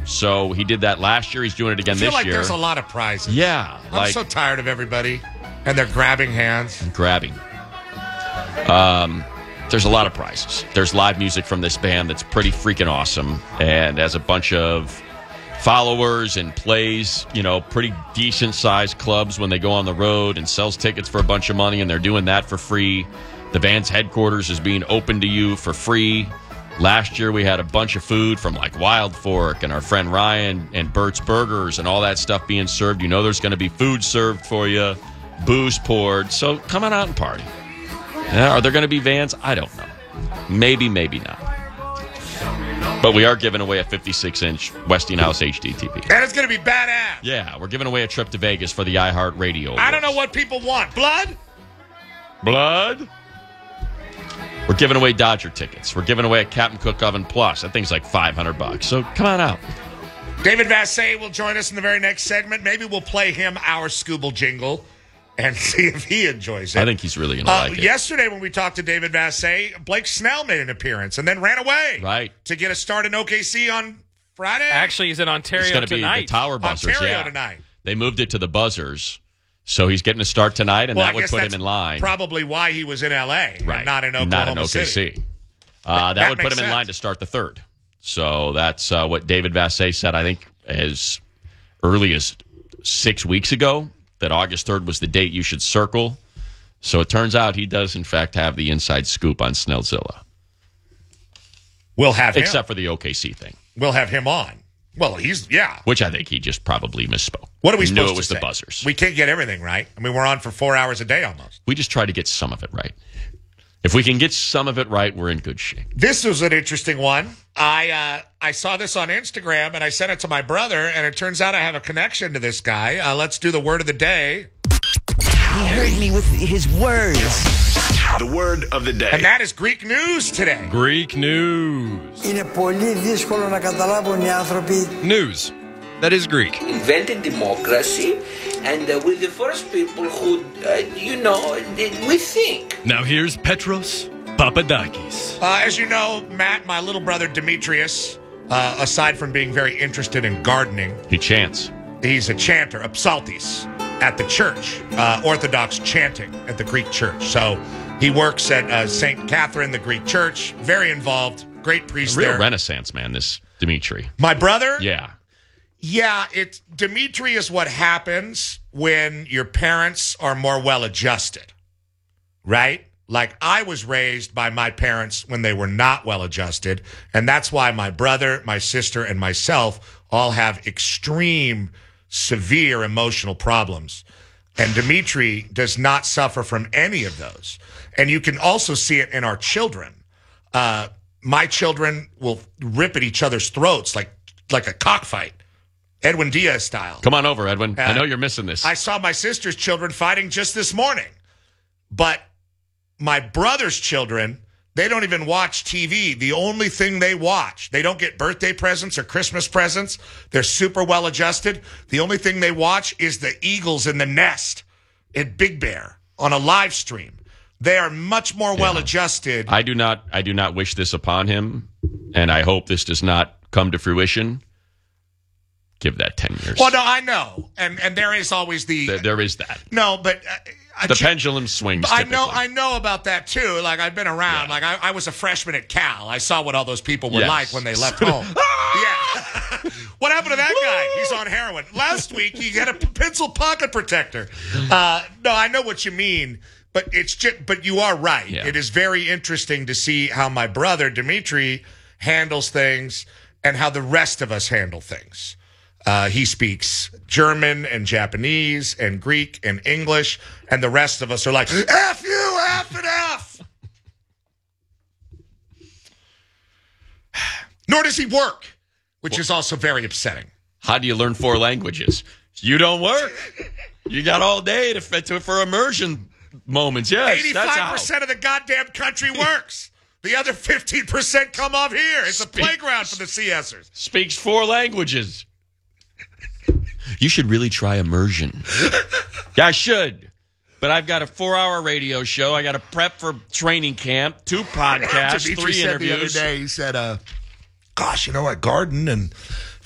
So he did that last year. He's doing it again this year. I feel like there's a lot of prizes. Yeah. I'm so tired of everybody. And they're grabbing hands. Grabbing. There's a lot of prizes. There's live music from this band that's pretty freaking awesome and has a bunch of followers and plays, pretty decent-sized clubs when they go on the road and sells tickets for a bunch of money, and they're doing that for free. The band's headquarters is being open to you for free. Last year, we had a bunch of food from like Wild Fork and our friend Ryan and Bert's Burgers and all that stuff being served. There's going to be food served for you, booze poured. So come on out and party. Are there going to be vans? I don't know. Maybe, maybe not. But we are giving away a 56-inch Westinghouse HD TV. And it's going to be badass. Yeah, we're giving away a trip to Vegas for the iHeartRadio Awards. I don't know what people want. Blood? Blood? We're giving away Dodger tickets. We're giving away a Captain Cook Oven Plus. That thing's like $500. So come on out. David Vassay will join us in the very next segment. Maybe we'll play him our Scooble jingle and see if he enjoys it. I think he's really going to like it. Yesterday when we talked to David Vassay, Blake Snell made an appearance and then ran away. Right. To get a start in OKC on Friday. Actually, he's in Ontario tonight. It's going to be the Tower Buzzers. Ontario tonight. They moved it to the Buzzers. So he's getting a start tonight, and that would put him in line. Probably why he was in L.A. Right. And not in Oklahoma City. That would put him in line to start the third. So that's what David Vassay said, I think, as early as 6 weeks ago, that August 3rd was the date you should circle. So it turns out he does, in fact, have the inside scoop on Snellzilla. We'll have him. Except for the OKC thing. We'll have him on. Well, Which I think he just probably misspoke. What are we supposed to say? Knew it was the Buzzers. We can't get everything right. I mean, we're on for 4 hours a day almost. We just try to get some of it right. If we can get some of it right, we're in good shape. This was an interesting one. I saw this on Instagram, and I sent it to my brother, and it turns out I have a connection to this guy. Let's do the word of the day. He hurt me with his words. The word of the day. And that is Greek news today. Greek news. Είναι πολύ δύσκολο να καταλάβουν οι άνθρωποι. News. That is Greek. Invented democracy, and we're the first people who, we think. Now here's Petros Papadakis. As you know, Matt, my little brother Demetrius, aside from being very interested in gardening, he chants. He's a chanter, a psaltis, at the church, Orthodox chanting at the Greek church. So he works at St. Catherine, the Greek church, very involved, great priest Real there. Renaissance man, this Dimitri. My brother? Yeah. Yeah, Dimitri is what happens when your parents are more well-adjusted, right? Like, I was raised by my parents when they were not well-adjusted, and that's why my brother, my sister, and myself all have extreme, severe emotional problems. And Dimitri does not suffer from any of those. And you can also see it in our children. My children will rip at each other's throats like a cockfight. Edwin Diaz style. Come on over, Edwin. I know you're missing this. I saw my sister's children fighting just this morning. But my brother's children, they don't even watch TV. The only thing they watch, they don't get birthday presents or Christmas presents. They're super well adjusted. The only thing they watch is the Eagles in the Nest at Big Bear on a live stream. They are much more well adjusted. I do not wish this upon him, and I hope this does not come to fruition. Give that 10 years. Well, no, I know, and there is always there is that. No, but the pendulum swings. Typically. I know about that too. Like, I've been around. Yeah. Like, I was a freshman at Cal. I saw what all those people were like when they left home. Yeah. What happened to that guy? He's on heroin. Last week he had a pencil pocket protector. No, I know what you mean. But but you are right. Yeah. It is very interesting to see how my brother Dimitri handles things and how the rest of us handle things. He speaks German and Japanese and Greek and English, and the rest of us are like, F you, F and F. Nor does he work, which is also very upsetting. How do you learn 4 languages? You don't work. You got all day for immersion moments. Yes, 85% of the goddamn country works. The other 15% come off here. It's a playground for the CSers. Speaks 4 languages. You should really try immersion. Yeah, I should. But I've got a 4-hour radio show. I got to prep for training camp, 2 podcasts, 3 interviews. The other day, he said, gosh, I garden and